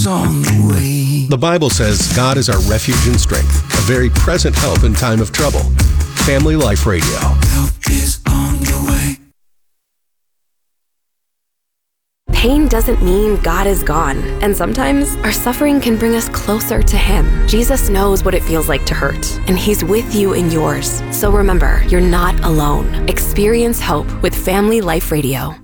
is on the way. The Bible says God is our refuge and strength, a very present help in time of trouble. Family Life Radio. Help is on the way. Pain doesn't mean God is gone, and sometimes our suffering can bring us closer to Him. Jesus knows what it feels like to hurt, and He's with you in yours. So remember, you're not alone. Experience hope with Family Life Radio.